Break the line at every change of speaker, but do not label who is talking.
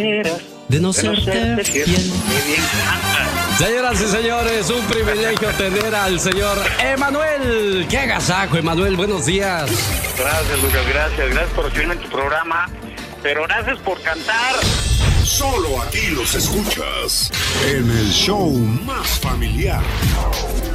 de no serte fiel.
Qué bien canta.
Señoras y señores, un privilegio tener al señor Emanuel. ¡Qué agasajo, Emanuel! Buenos días.
Gracias, Lucas, gracias por recibirme en tu programa. Pero gracias por cantar.
Solo aquí los escuchas en el show más familiar.